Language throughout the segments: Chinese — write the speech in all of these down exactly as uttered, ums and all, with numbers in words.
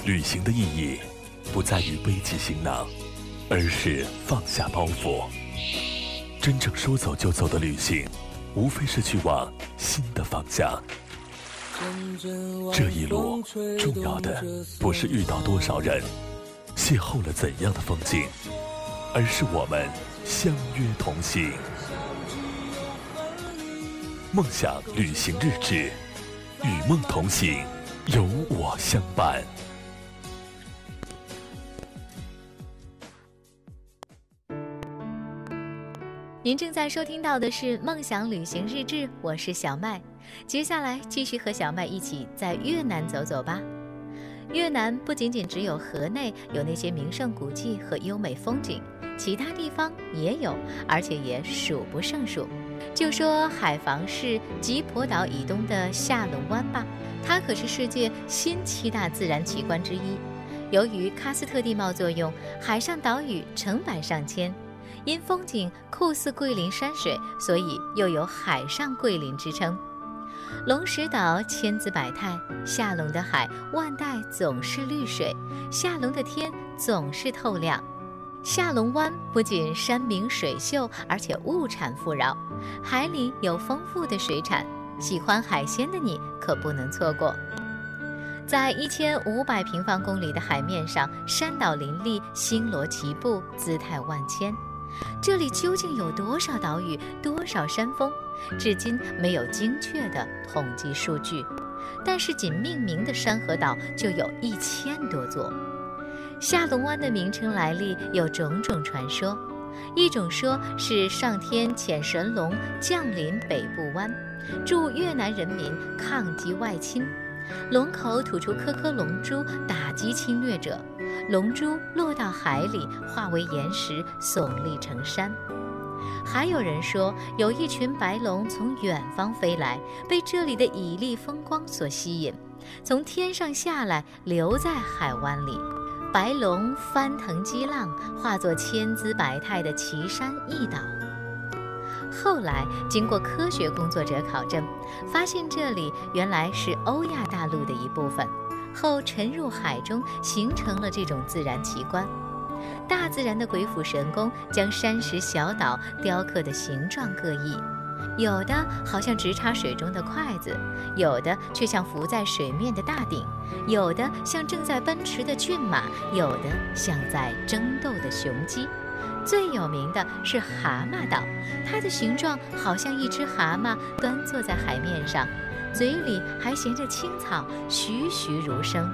旅行的意义不在于背起行囊，而是放下包袱。真正说走就走的旅行，无非是去往新的方向。这一路重要的不是遇到多少人，邂逅了怎样的风景，而是我们相约同行。梦想旅行日志，与梦同行，有我相伴。 您正在收听到的是梦想旅行日志，我是小麦。接下来继续和小麦一起在越南走走吧。越南不仅仅只有河内有那些名胜古迹和优美风景，其他地方也有，而且也数不胜数。就说海防市吉婆岛以东的下龙湾吧，它可是世界新七大自然奇观之一。由于喀斯特地貌作用，海上岛屿成百上千，因风景酷似桂林山水，所以又有海上桂林之称。龙石岛千姿百态，下龙的海万代总是绿水，下龙的天总是透亮。下龙湾不仅山明水秀，而且物产富饶，海里有丰富的水产，喜欢海鲜的你可不能错过。在一千五百平方公里的海面上，山岛林立，星罗棋布，姿态万千。这里究竟有多少岛屿，多少山峰，至今没有精确的统计数据，但是仅命名的山和岛就有一千多座。下龙湾的名称来历有种种传说，一种说是上天遣神龙降临北部湾，助越南人民抗击外侵，龙口吐出颗颗龙珠，打击侵略者，龙珠落到海里，化为岩石，耸立成山。还有人说，有一群白龙从远方飞来，被这里的绮丽风光所吸引，从天上下来，留在海湾里。白龙翻腾激浪，化作千姿百态的奇山异岛。后来经过科学工作者考证，发现这里原来是欧亚大陆的一部分，后沉入海中，形成了这种自然奇观。大自然的鬼斧神工将山石小岛雕刻的形状各异，有的好像直插水中的筷子，有的却像浮在水面的大鼎，有的像正在奔驰的骏马，有的像在争斗的雄鸡。最有名的是蛤蟆岛，它的形状好像一只蛤蟆端坐在海面上，嘴里还衔着青草，栩栩如生。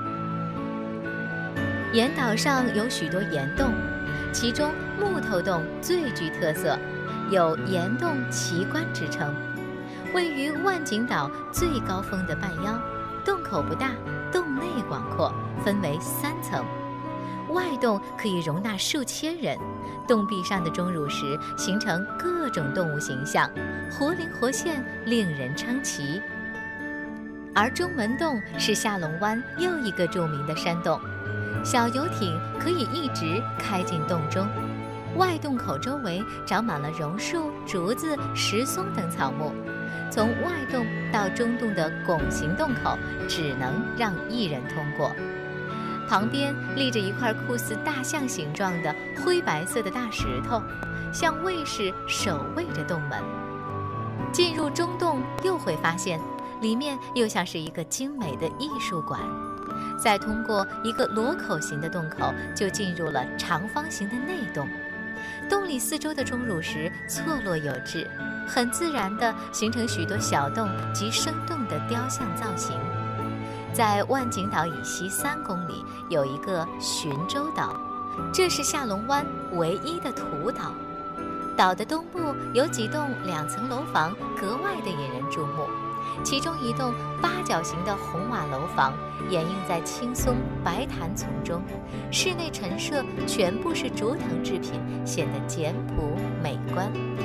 岩岛上有许多岩洞，其中木头洞最具特色，有岩洞奇观之称。位于万景岛最高峰的半腰，洞口不大，洞内广阔，分为三层。外洞可以容纳数千人，洞壁上的钟乳石形成各种动物形象，活灵活现，令人称奇。而中门洞是下龙湾又一个著名的山洞，小游艇可以一直开进洞中。外洞口周围长满了榕树、竹子、石松等草木，从外洞到中洞的拱形洞口只能让一人通过。旁边立着一块酷似大象形状的灰白色的大石头，像卫士守卫着洞门。进入中洞又会发现，里面又像是一个精美的艺术馆。再通过一个螺口形的洞口，就进入了长方形的内洞。洞里四周的钟乳石错落有致，很自然地形成许多小洞及生动的雕像造型。在万景岛以西三公里有一个寻洲岛，这是下龙湾唯一的土岛。岛的东部有几栋两层楼房，格外的引人注目。其中一栋八角形的红瓦楼房掩映在青松白檀丛中，室内陈设全部是竹藤制品，显得简朴美观。